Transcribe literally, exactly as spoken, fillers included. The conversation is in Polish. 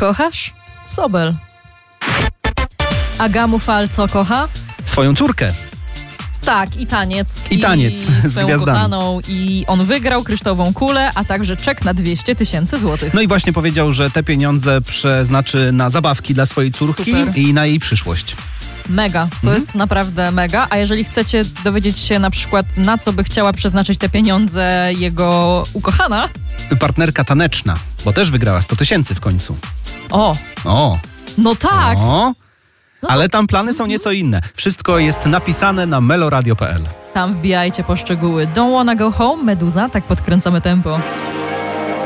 Kochasz? Sobel. Aga Mufal co kocha? Swoją córkę. Tak, i taniec. I taniec I z swoją gwiazdami. kochaną. I on wygrał kryształową kulę, a także czek na dwieście tysięcy złotych. No i właśnie powiedział, że te pieniądze przeznaczy na zabawki dla swojej córki Super. i na jej przyszłość. Mega, to Mhm. jest naprawdę mega. A jeżeli chcecie dowiedzieć się na przykład, na co by chciała przeznaczyć te pieniądze jego ukochana, Partnerka taneczna, bo też wygrała sto tysięcy w końcu. o, O, no tak. o. No Ale tam plany są nieco inne. Wszystko jest napisane na meloradio kropka p l. Tam wbijajcie poszczegóły. Don't wanna go home, Meduza, tak podkręcamy tempo.